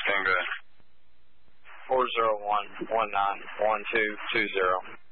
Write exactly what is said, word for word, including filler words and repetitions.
Stand good. four zero one one nine one two two zero.